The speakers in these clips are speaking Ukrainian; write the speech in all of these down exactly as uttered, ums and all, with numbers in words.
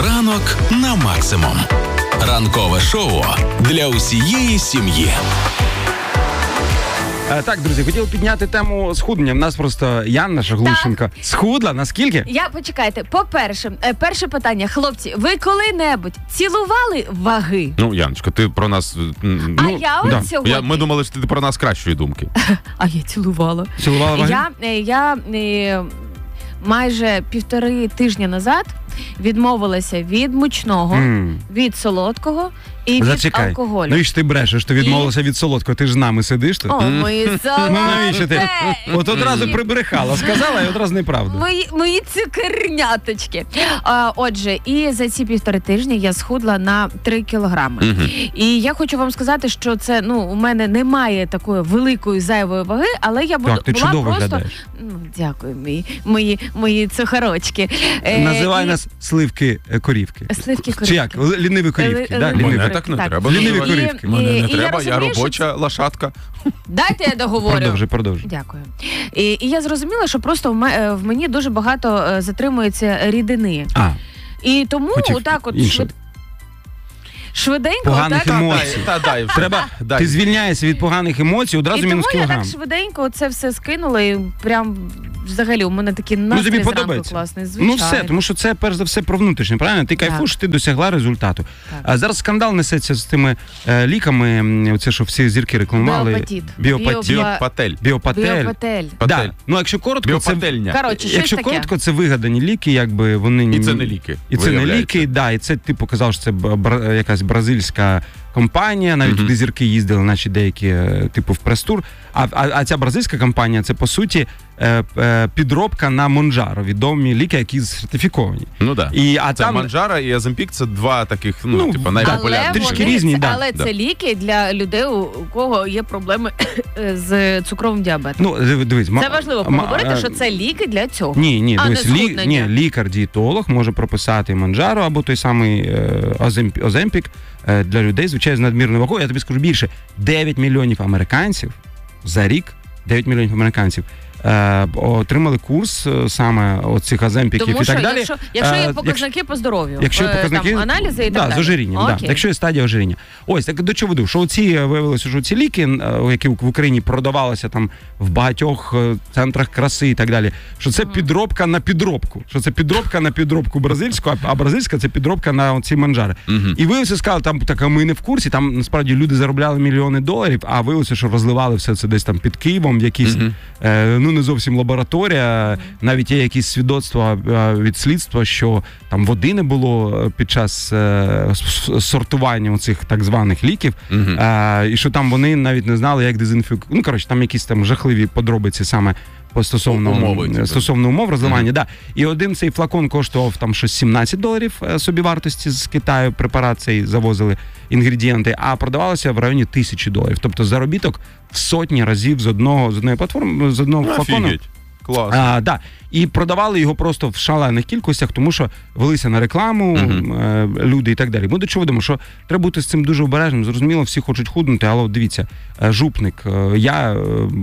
Ранок на максимум. Ранкове шоу для усієї сім'ї. Так, друзі, хотів підняти тему схуднення. В нас просто Яна Шаглущенко схудла. Наскільки? Я, почекайте, по-перше, перше питання. Хлопці, ви коли-небудь цілували ваги? Ну, Яночко, ти про нас... Ну, а я от да. сьогодні... Я, ми думали, що ти про нас кращої думки. А я цілувала. Цілувала ваги? Я, я, я майже півтори тижні назад відмовилася від мучного, mm. від солодкого і Зачекай. від алкоголю. Ну і ж ти брешеш, ти відмовилася і... від солодкого, ти ж з нами сидиш тут. О, mm. мої солодке! Ну навіщо ти? От одразу прибрехала, сказала і одразу неправду. Мої, мої цукерняточки. А, отже, і за ці півтори тижні я схудла на три кілограми. Mm-hmm. І я хочу вам сказати, що це, ну, у мене немає такої великої зайвої ваги, але я буду, так, ти була просто... виглядаєш. Ну, дякую, мої, мої, мої цукерочки. Називай і... нас сливки корівки. Сливки корівки. Чи як? Ліниві корівки. Л... Да? Мене так. так не так. треба. Ліниві корівки. Мене не і, треба, я, розумію, я робоча що... лошадка. Дайте я договорю. Продовжуй, продовжуй. Дякую. І, і я зрозуміла, що просто в, в мені дуже багато затримується рідини. А. І тому Хотів отак от інше. швид... швиденько... Поганих так... емоцій. Та, дай, вже. Треба, дай. Ти звільняєшся від поганих емоцій, одразу і мінус кілограм. І тому я так швиденько це все скинула і прям... Взагалі, у мене такий настрій ну, зранку класний, звичайно. Ну все, тому що це перш за все про внутрішнє, правильно? Ти кайфуєш, ти досягла результату. Так. А зараз скандал несеться з тими е, ліками, оце, що всі зірки рекламували. Біопатит. Біопатит. Біопатель. Біопатель. Біопатель. Да. Ну, якщо коротко, це, Короче, якщо таке. коротко, це вигадані ліки, якби вони... І це не ліки. І це не ліки, да, і це ти показав, що це бра, якась бразильська компанія, навіть mm-hmm. туди зірки їздили, наче деякі, типу, в прес-тур. А, а, а ця бразильська компанія, це, по суті, е, е, підробка на Монджаро, відомі ліки, які сертифіковані. Ну, да. І, а це там... Монджаро і Оземпік – це два таких, ну, ну типу, найпопулярніших. Трішки різні, це, да. Але да. це ліки для людей, у кого є проблеми з цукровим діабетом. Ну, дивись, це важливо поговорити, що це ліки для цього. Ні, ні, а дивись, не лі, ні, лікар-дієтолог може прописати Монджаро або той самий е, Оземпік, Оземпік е, для людей, звичайно, з надмірною вагою. Я тобі скажу більше, дев'ять мільйонів американців за рік, дев'ять мільйонів американців е, отримали курс е, саме оцих Оземпіків і так далі. Якщо, якщо є е, показники якщо, по здоров'ю, якщо є показники, там, аналізи і так да, далі. з ожирінням, да, якщо є стадія ожиріння. Ось, так до чого веду, що оці, виявилося, що ці ліки, які в Україні продавалися там в багатьох центрах краси і так далі, що це mm-hmm. підробка на підробку, що це підробка на підробку бразильську, а бразильська це підробка на ці Монджари. Mm-hmm. І виявилося, сказали, там так, ми не в курсі, там насправді люди заробляли мільйони доларів, а виявилося, що розливали все це десь там під Києвом, якісь, mm-hmm. е, ну не зовсім лабораторія, mm-hmm. навіть є якісь свідоцтва від слідства, що там води не було під час е, сортування цих так званих ліків, mm-hmm. е, і що там вони навіть не знали, як дезінфікувати. Ну, коротше, там якісь там жахливі подробиці саме стосовно умови, стосовно умов розливання. Mm-hmm. Да. І один цей флакон коштував там щось сімнадцять доларів собівартості з Китаю, препарат цей завозили інгредієнти, а продавалося в районі тисячі доларів. Тобто заробіток в сотні разів з одного з одної платформи, з одного ну, флакону. Офігеть. Клас. А, да. І продавали його просто в шалених кількостях, тому що велися на рекламу uh-huh. люди і так далі. Ми до чого ведемо, що треба бути з цим дуже обережним. Зрозуміло, всі хочуть худнути, але дивіться, Жупник, я,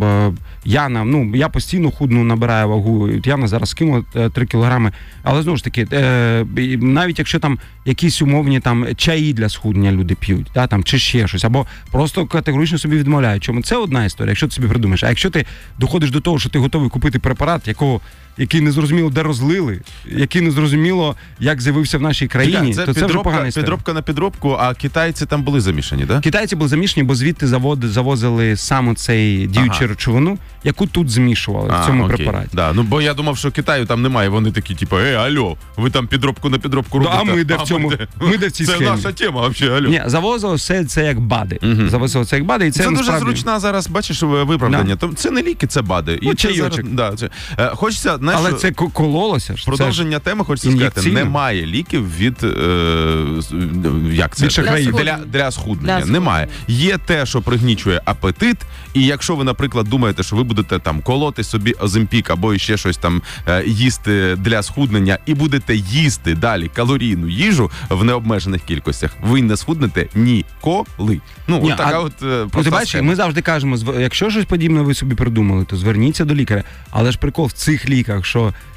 Яна, ну, я постійно худну, набираю вагу. Яна зараз скинула три кілограми. Але знову ж таки, навіть якщо там якісь умовні там чаї для схуднення люди п'ють, да, там, чи ще щось, або просто категорично собі відмовляють. Чому? Це одна історія, якщо ти собі придумаєш. А якщо ти доходиш до того, що ти готовий купити препарат, якого який не зрозуміло, де розлили, який не зрозуміло, як з'явився в нашій країні, це то це вже погана історія. Підробка на підробку, а китайці там були замішані, так? Да? Китайці були замішані, бо звідти завод, завозили саме цей діючу ага. речовину, яку тут змішували а, в цьому окей. препараті. Да. Ну, бо я думав, що Китаю там немає, вони такі, типу, е, алло, ви там підробку на підробку робите. Да, а ми де в цьому, ми де, ми де в цій це схемі. Це наша тема, взагалі, алло. Ні, завозили все це як БАДи. Угу. Завозили це як БАДи, і це, це насправді... дуже зручна зараз, бачиш, виправдання. Да. Це не ліки, це БАДи. Ну, чайочок. Да, це... Е, хочеться, знаєш, але це кололося ж. Продовження це теми, хочеться сказати, немає ліків від, е, як це? Для, для, для схуднення. Для немає. Є те, що пригнічує апетит, і якщо ви, наприклад, думаєте, що ви будете там колоти собі Оземпік або ще щось там е, їсти для схуднення і будете їсти далі калорійну їжу в необмежених кількостях, ви не схуднете ніколи. Ну, Ні, от така а, от е, ну, ти бачиш, ми завжди кажемо, якщо щось подібне ви собі придумали, то зверніться до лікаря. Але ж прикол в цих ліках, що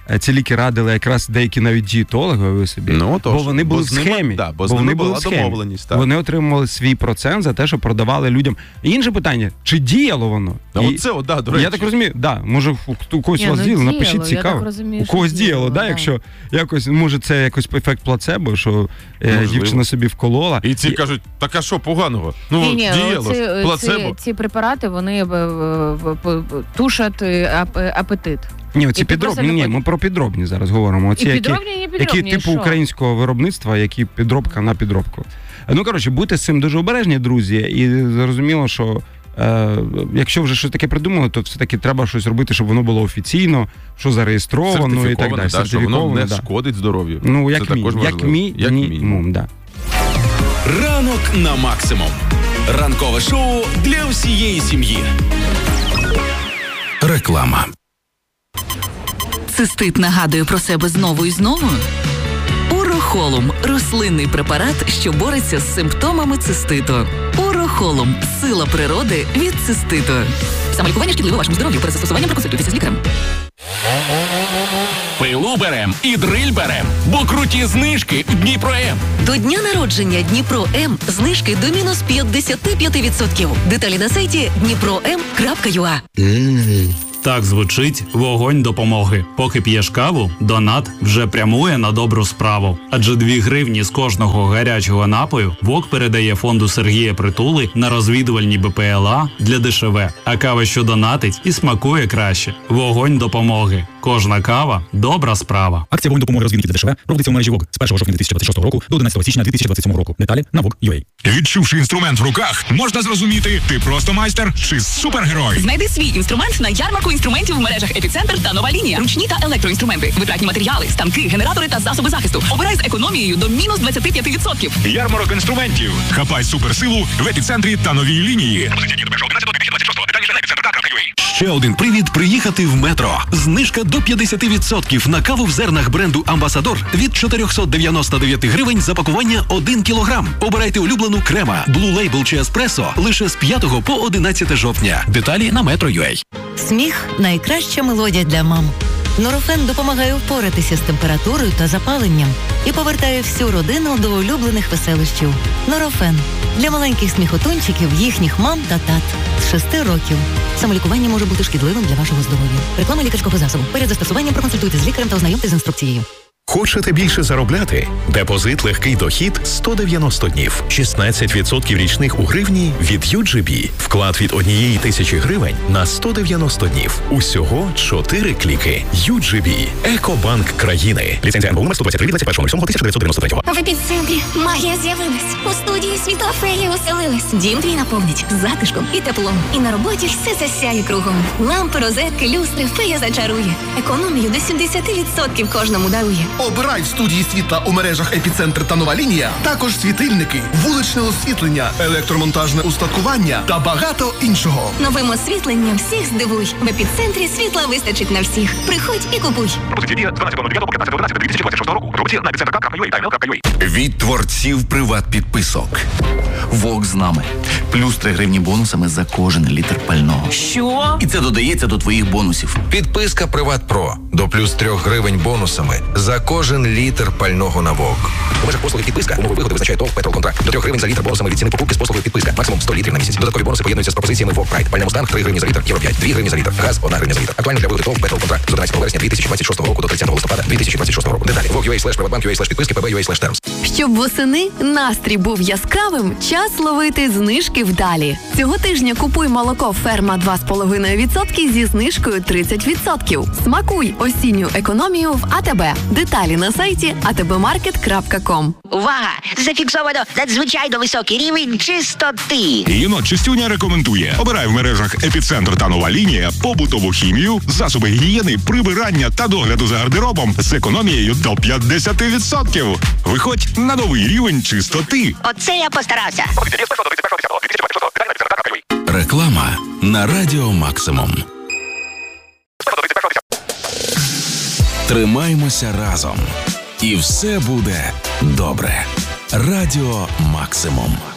ці ліки радили якраз деякі навіть дієтологи, ви собі, ну, бо вони були бо в схемі. Ними, да, бо, бо вони були була в схемі. домовленість. Так. Вони отримували свій процент за те, що продавали людям. І інше питання, чи діяло воно? А І... оце, да, до речі. Я так розумію, да, може у когось Ні, вас ну, діяло, діяло, напишіть, я цікаво. так розумію, У когось що діяло, діяло, да, да. якщо якось, може це якось ефект плацебо, що е, дівчина собі вколола. І ці кажуть, так а що поганого? Ну, Ні, ні, діяло ці, ж, плацебо. ці, ці препарати, вони е, е, тушать е, ап- апетит. Ні, оці І ти просто підробні, не ні, хочеш. ми про підробні зараз говоримо. Оці, І які, підробні, і підробні, які типу що? українського виробництва, які підробка на підробку. Ну, коротше, будьте з цим дуже обережні, друзі, і зрозуміло, що е, якщо вже щось таке придумали, то все-таки треба щось робити, щоб воно було офіційно, що зареєстровано і так далі. Да, що воно не да. шкодить здоров'ю. Ну, як Це також мінімум, як важливо. Як мінімум, да. Ранок на максимум. Ранкове шоу для всієї сім'ї. Реклама. Цистит нагадує про себе знову і знову? Урохолум – рослинний препарат, що бореться з симптомами циститу. Урохолум – сила природи від циститу. Самолікування шкідливе вашому здоров'ю. Перед застосуванням проконсультуйтеся з лікарем. Пилу берем і дриль берем, бо круті знижки в Дніпро-М. До дня народження Дніпро-М знижки до мінус п'ятдесят п'ять відсотків. Деталі на сайті дніпро ем крапка ю а. Так звучить вогонь допомоги. Поки п'єш каву, донат вже прямує на добру справу. Адже дві гривні з кожного гарячого напою ВОК передає фонду Сергія Притули на розвідувальні Бе Пе Еле А для Де Ше Ве. А кава, що донатить, і смакує краще. Вогонь допомоги. Кожна кава – добра справа. Акція «Вогонь допомоги розвідників Де Ше Ве» проводиться у мережі ВОК з першого жовтня дві тисячі двадцять шостого року до одинадцятого січня дві тисячі двадцять сьомого року. Деталі на вок крапка ю а. Відчувши інструмент в руках, можна зрозуміти, ти просто майстер чи супергерой. Знайди свій інструмент на ярмарку інструментів в мережах «Епіцентр» та «Нова лінія». Ручні та електроінструменти, витратні матеріали, станки, генератори та засоби захисту. Обирай з економією до мінус двадцять п'ять відсотків. Ярмарок інструментів. Хапай суперсилу в «Епіцентрі» та «Новій лінії». Ще один привід приїхати в метро. Знижка до п'ятдесят відсотків на каву в зернах бренду «Амбасадор» від чотириста дев'яносто дев'ять гривень за пакування один кілограм. Обирайте улюблену крема, Blue Label чи еспресо лише з п'ятого по одинадцяте жовтня. Деталі на метро крапка ю а. Сміх – найкраща мелодія для мам. Норофен допомагає впоратися з температурою та запаленням і повертає всю родину до улюблених веселощів. Норофен – для маленьких сміхотунчиків, їхніх мам та тат з шести років. Самолікування може бути шкідливим для вашого здоров'я. Реклама лікарського засобу. Перед застосуванням проконсультуйте з лікарем та ознайомтесь з інструкцією. Хочете більше заробляти? Депозит легкий дохід сто дев'яносто днів. шістнадцять відсотків річних у гривні від ю джі бі. Вклад від однієї тисячі гривень на сто дев'яносто днів. Усього чотири кліки. ю джі бі. Екобанк країни. Ліцензія ен бе у номер сто двадцять три від двадцять першого сьомого тисяча дев'ятсот дев'яносто третього. В епіцентрі магія з'явилась. У студії світла феї оселилась. Дім твій наповнить затишком і теплом. І на роботі все засяє кругом. Лампи, розетки, люстри, фея зачарує. Економію до сімдесят відсотків кожному дарує. Обирай в студії світла у мережах «Епіцентр» та «Нова лінія» також світильники, вуличне освітлення, електромонтажне устаткування та багато іншого. Новим освітленням всіх здивуй. В епіцентрі світла вистачить на всіх. Приходь і купуй. Від творців приват-підписок. ВОК з нами. Плюс три гривні бонусами за кожен літр пального. Що? І це додається до твоїх бонусів. Підписка «Приват Про» до плюс трьох гривень бонусами за кожен літр пального на ВОК. У межах послуги підписка умови вигоди визначає ТОВ «Петролконтракт». До трьох гривень за літр бонусами від ціни покупки з послугою підписка. Максимум сто літрів на місяць. Додаткові бонуси поєднуються з пропозиціями ВОК Прайд. Пальне Мустанг три гривні за літр, Євро п'ять дві гривні за літр, газ одна гривня за літр. Актуально для вигоди ТОВ «Петролконтракт» з одинадцятого вересня дві тисячі двадцять шостого року до тридцятого листопада дві тисячі двадцять шостого року. Деталі вок крапка ю а слеш приватбанк крапка ю а слеш підписки пе бе крапка ю а слеш термс. Щоб восени настрій був яскравим, час ловити знижки вдалі. Цього тижня купуй молоко «Ферма» два з половиною відсотки зі знижкою тридцять відсотків. Смакуй осінню економію в а те бе. Деталі на сайті а те бе маркет крапка ком. Увага! Зафіксовано надзвичайно високий рівень чистоти. Єнот Чистюня рекомендує. Обирай в мережах «Епіцентр» та «Нова лінія» побутову хімію, засоби гігієни, прибирання та догляду за гардеробом з економією до п'ятдесят відсотків. Виходь на новий рівень чистоти. Оце я постарався. Реклама на Радіо Максимум. Тримаймося разом. І все буде добре. Радіо Максимум.